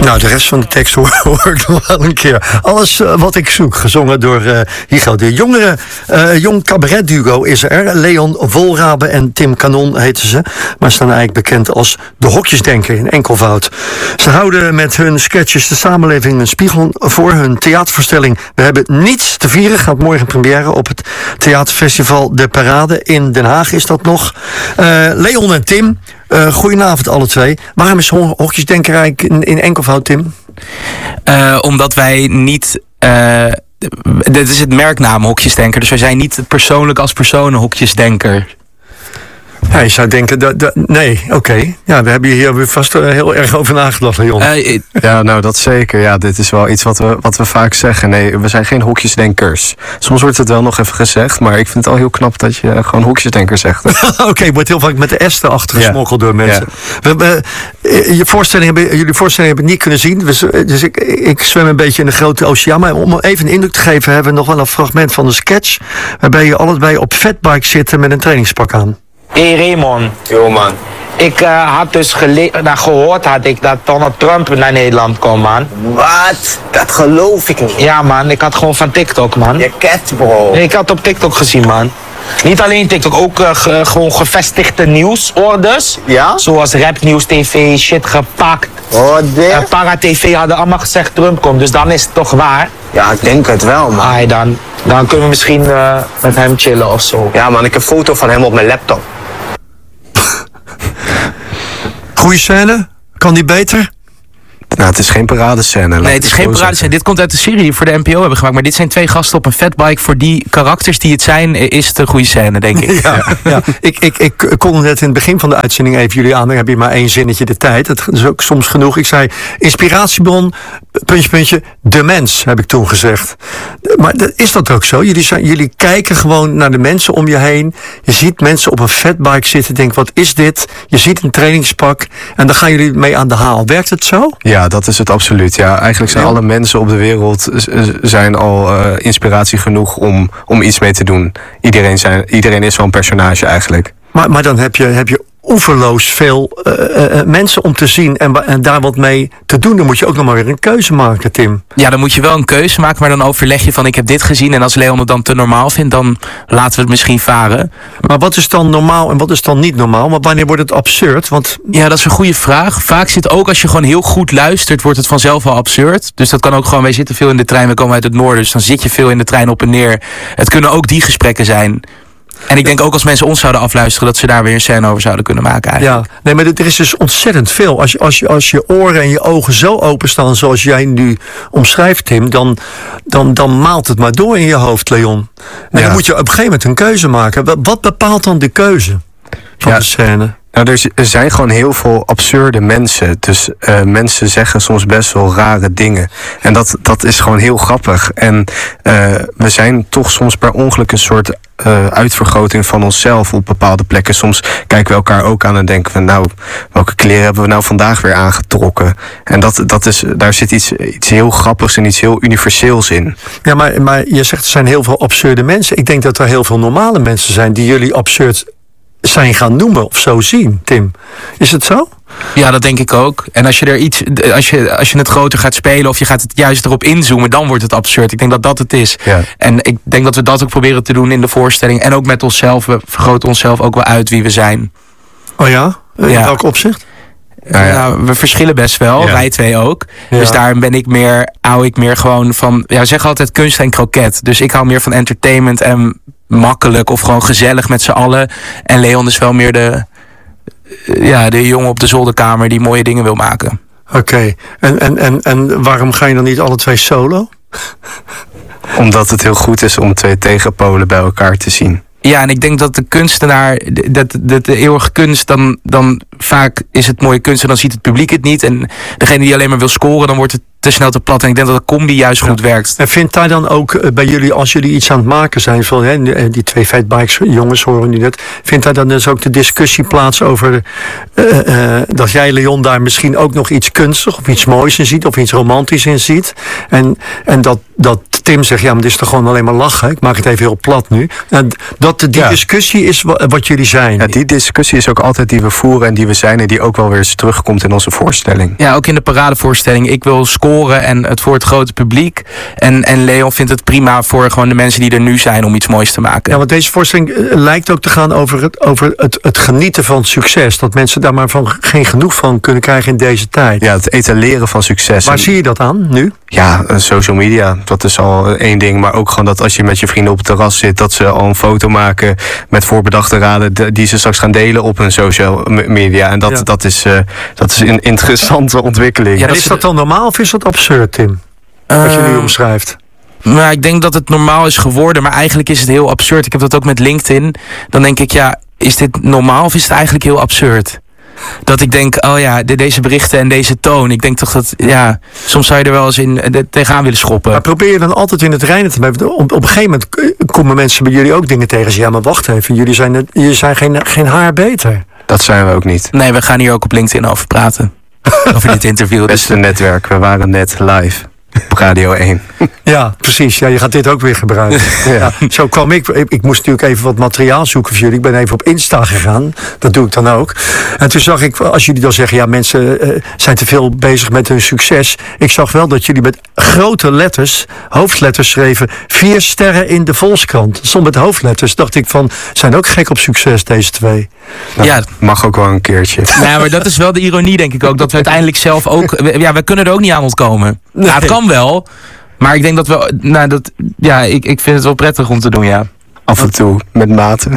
Nou, de rest van de tekst hoor ik nog wel een keer. Alles wat ik zoek, gezongen door Hugo. De jong cabaretduo is er. Leon Wolrabe en Tim Kanon heten ze. Maar staan eigenlijk bekend als de hokjesdenker in enkelvoud. Ze houden met hun sketches de samenleving een spiegel voor. Hun theatervoorstelling We hebben niets te vieren gaat morgen première op het theaterfestival De Parade in Den Haag is dat nog. Leon en Tim, goedenavond alle twee. Waarom is hokjesdenker eigenlijk in enkelvoud, Tim? Omdat wij niet... dit is het merknaam hokjesdenker. Dus wij zijn niet persoonlijk als personen hokjesdenker. Ja, je zou denken, nee, oké. Ja, we hebben hier vast heel erg over nagedacht, Leon. Ja, nou dat zeker. Ja, dit is wel iets wat we vaak zeggen. Nee, we zijn geen hokjesdenkers. Soms wordt het wel nog even gezegd, maar ik vind het al heel knap dat je gewoon hokjesdenker zegt. Oké, wordt heel vaak met de S erachter gesmokkeld door mensen. Ja. Jullie voorstelling hebben we niet kunnen zien. Dus ik zwem een beetje in de grote oceaan. Maar om even een indruk te geven, hebben we nog wel een fragment van de sketch. Waarbij je allebei op fatbike zitten met een trainingspak aan. Hé Raymond. Yo man. Ik had dus gehoord dat Donald Trump naar Nederland komt, man. Wat? Dat geloof ik niet. Ja, man. Ik had gewoon van TikTok, man. Je ket, bro. Nee, ik had op TikTok gezien, man. Niet alleen TikTok, ook gewoon gevestigde nieuwsorders. Ja? Zoals Rapnieuws TV, shit gepakt. Oh, Para TV hadden allemaal gezegd Trump komt, dus dan is het toch waar? Ja, ik denk het wel, man. Dan kunnen we misschien met hem chillen of zo. Ja, man. Ik heb een foto van hem op mijn laptop. Goeie scène? Kan die beter? Nou, het is geen paradescène. Nee, het is geen paradescène. Dit komt uit de serie die we voor de NPO hebben gemaakt. Maar dit zijn twee gasten op een fatbike. Voor die karakters die het zijn, is het een goede scène, denk ik. Ja. Ik kon net in het begin van de uitzending even jullie aan. Dan heb je maar 1 zinnetje de tijd. Dat is ook soms genoeg. Ik zei, inspiratiebron, puntje, de mens, heb ik toen gezegd. Maar is dat ook zo? Jullie kijken gewoon naar de mensen om je heen. Je ziet mensen op een fatbike zitten. Denk, wat is dit? Je ziet een trainingspak. En dan gaan jullie mee aan de haal. Werkt het zo? Ja, dat is het absoluut. Ja, eigenlijk zijn alle mensen op de wereld zijn al inspiratie genoeg om iets mee te doen. Iedereen is wel een personage eigenlijk. Maar dan heb je oeverloos veel mensen om te zien en daar wat mee te doen. Dan moet je ook nog maar weer een keuze maken, Tim. Ja, dan moet je wel een keuze maken, maar dan overleg je van ik heb dit gezien en als Leon het dan te normaal vindt, dan laten we het misschien varen. Maar wat is dan normaal en wat is dan niet normaal? Maar wanneer wordt het absurd? Ja, dat is een goede vraag. Vaak zit ook als je gewoon heel goed luistert, wordt het vanzelf al absurd. Dus dat kan ook gewoon, wij zitten veel in de trein, we komen uit het noorden, dus dan zit je veel in de trein op en neer. Het kunnen ook die gesprekken zijn. En ik denk ook als mensen ons zouden afluisteren, dat ze daar weer een scène over zouden kunnen maken eigenlijk. Ja, nee, maar er is dus ontzettend veel. Als je oren en je ogen zo openstaan zoals jij nu omschrijft, Tim, dan maalt het maar door in je hoofd, Leon. En dan moet je op een gegeven moment een keuze maken. Wat bepaalt dan de keuze van de scène? Nou, er zijn gewoon heel veel absurde mensen. Dus mensen zeggen soms best wel rare dingen. En dat is gewoon heel grappig. En we zijn toch soms per ongeluk een soort uitvergroting van onszelf op bepaalde plekken. Soms kijken we elkaar ook aan en denken van, nou, welke kleren hebben we nou vandaag weer aangetrokken? En daar zit iets heel grappigs en iets heel universeels in. Ja, maar je zegt er zijn heel veel absurde mensen. Ik denk dat er heel veel normale mensen zijn die jullie absurd zijn gaan noemen of zo zien, Tim. Is het zo? Ja, dat denk ik ook. En als je het groter gaat spelen of je gaat het juist erop inzoomen, dan wordt het absurd. Ik denk dat dat het is. Ja. En ik denk dat we dat ook proberen te doen in de voorstelling. En ook met onszelf. We vergroten onszelf ook wel uit wie we zijn. Oh ja? In welk opzicht? Ja, we verschillen best wel. Ja. Wij twee ook. Ja. Dus daar hou ik meer gewoon van. Ja, we zeggen altijd kunst en kroket. Dus ik hou meer van entertainment en makkelijk of gewoon gezellig met z'n allen. En Leon is wel meer de jongen op de zolderkamer die mooie dingen wil maken. Oké. En waarom ga je dan niet alle twee solo? Omdat het heel goed is om 2 tegenpolen bij elkaar te zien. Ja, en ik denk dat de kunstenaar, de eeuwige kunst, dan vaak is het mooie kunst en dan ziet het publiek het niet. En degene die alleen maar wil scoren, dan wordt het te snel te plat. En ik denk dat de combi juist goed werkt. En vindt daar dan ook bij jullie, als jullie iets aan het maken zijn, van die 2 fatbikes jongens horen nu net, vindt daar dan dus ook de discussie plaats over dat jij, Leon, daar misschien ook nog iets kunstig of iets moois in ziet of iets romantisch in ziet? En dat Tim zegt, ja, maar dit is toch gewoon alleen maar lachen. Ik maak het even heel plat nu. En die discussie is wat jullie zijn. Ja, die discussie is ook altijd die we voeren en die we zijn en die ook wel weer eens terugkomt in onze voorstelling. Ja, ook in de paradevoorstelling. Ik wil scoren en het voor het grote publiek. En Leon vindt het prima voor gewoon de mensen die er nu zijn om iets moois te maken. Ja, want deze voorstelling lijkt ook te gaan over het genieten van succes. Dat mensen daar maar geen genoeg van kunnen krijgen in deze tijd. Ja, het etaleren van succes. Waar zie je dat aan nu? Ja, social media, dat is al één ding. Maar ook gewoon dat als je met je vrienden op het terras zit, dat ze al een foto maken met voorbedachte raden die ze straks gaan delen op hun social media. En dat is een interessante ontwikkeling. Ja, is dat dan normaal of is dat absurd, Tim? Wat je nu omschrijft. Nou, ik denk dat het normaal is geworden, maar eigenlijk is het heel absurd. Ik heb dat ook met LinkedIn. Dan denk ik, ja, is dit normaal of is het eigenlijk heel absurd? Dat ik denk, oh ja, deze berichten en deze toon. Ik denk toch dat, ja, soms zou je er wel eens tegenaan willen schoppen. Maar probeer je dan altijd in het reinen te blijven. Op een gegeven moment komen mensen bij jullie ook dingen tegen. Ja, maar wacht even, jullie zijn geen haar beter. Dat zijn we ook niet. Nee, we gaan hier ook op LinkedIn over praten. Over dit interview. Beste netwerk, we waren net live. Op Radio 1. Ja, precies. Ja, je gaat dit ook weer gebruiken. Ja. Zo kwam ik. Ik moest natuurlijk even wat materiaal zoeken voor jullie. Ik ben even op Insta gegaan. Dat doe ik dan ook. En toen zag ik, als jullie dan zeggen, ja, mensen zijn te veel bezig met hun succes. Ik zag wel dat jullie met grote letters, hoofdletters schreven, 4 sterren in de Volkskrant. Stond met hoofdletters. Dacht ik van, zijn ook gek op succes deze twee. Nou, ja, mag ook wel een keertje. Nou, maar dat is wel de ironie, denk ik ook. Dat we uiteindelijk zelf ook, ja, we kunnen er ook niet aan ontkomen. Nee. Ja, het kan wel. Maar ik denk dat we, ik vind het wel prettig om te doen, ja. Af en toe, met mate.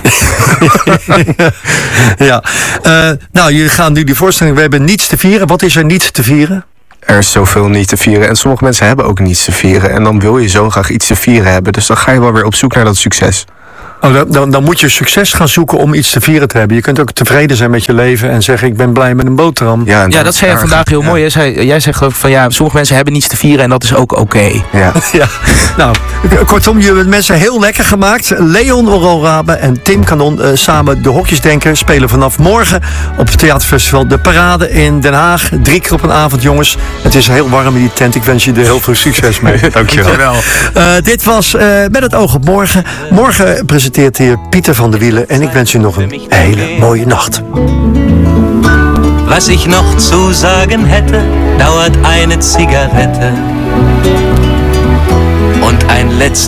Ja. Nou, jullie gaan nu die voorstelling, we hebben niets te vieren. Wat is er niet te vieren? Er is zoveel niet te vieren. En sommige mensen hebben ook niets te vieren. En dan wil je zo graag iets te vieren hebben. Dus dan ga je wel weer op zoek naar dat succes. Oh, dan moet je succes gaan zoeken om iets te vieren te hebben. Je kunt ook tevreden zijn met je leven en zeggen, ik ben blij met een boterham. Ja, dat zei je vandaag heel mooi. Jij zegt geloof ik van, ja, sommige mensen hebben niets te vieren en dat is ook oké. Ja. Ja. Nou, kortom, jullie hebben mensen heel lekker gemaakt. Leon Volrabe en Tim Kanon samen de Hokjesdenker spelen vanaf morgen op het theaterfestival De Parade in Den Haag. 3 keer op een avond, jongens. Het is heel warm in die tent. Ik wens je er heel veel succes mee. Dankjewel. Dit was Met het oog op morgen. Morgen presenteert hier Pieter van der Wielen en ik wens u nog een hele mooie nacht. Was ich noch zu sagen hätte, dauert eine Zigarette und ein letztes